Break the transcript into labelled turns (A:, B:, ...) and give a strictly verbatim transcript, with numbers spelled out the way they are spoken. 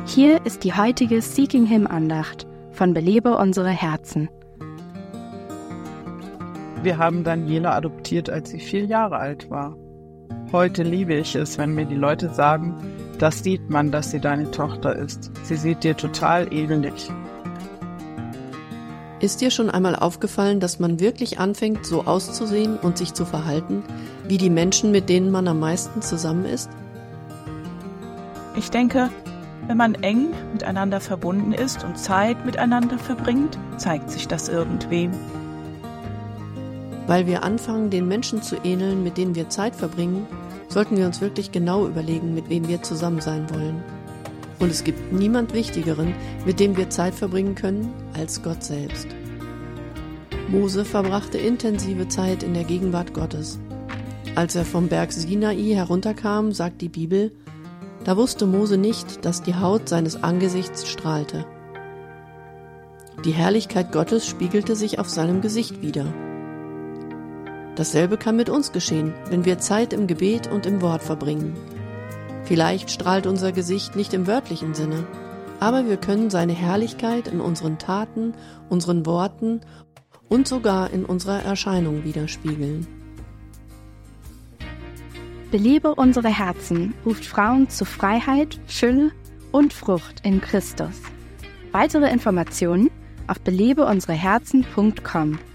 A: Hier ist die heutige Seeking Him Andacht von Belebe unsere Herzen.
B: Wir haben Daniela adoptiert, als sie vier Jahre alt war. Heute liebe ich es, wenn mir die Leute sagen, das sieht man, dass sie deine Tochter ist. Sie sieht dir total ähnlich.
C: Ist dir schon einmal aufgefallen, dass man wirklich anfängt, so auszusehen und sich zu verhalten, wie die Menschen, mit denen man am meisten zusammen ist?
D: Ich denke, wenn man eng miteinander verbunden ist und Zeit miteinander verbringt, zeigt sich das irgendwem.
C: Weil wir anfangen, den Menschen zu ähneln, mit denen wir Zeit verbringen, sollten wir uns wirklich genau überlegen, mit wem wir zusammen sein wollen. Und es gibt niemand Wichtigeren, mit dem wir Zeit verbringen können, als Gott selbst. Mose verbrachte intensive Zeit in der Gegenwart Gottes. Als er vom Berg Sinai herunterkam, sagt die Bibel, da wusste Mose nicht, dass die Haut seines Angesichts strahlte. Die Herrlichkeit Gottes spiegelte sich auf seinem Gesicht wider. Dasselbe kann mit uns geschehen, wenn wir Zeit im Gebet und im Wort verbringen. Vielleicht strahlt unser Gesicht nicht im wörtlichen Sinne, aber wir können seine Herrlichkeit in unseren Taten, unseren Worten und sogar in unserer Erscheinung widerspiegeln.
A: Belebe unsere Herzen ruft Frauen zu Freiheit, Fülle und Frucht in Christus. Weitere Informationen auf belebe unsere herzen punkt com.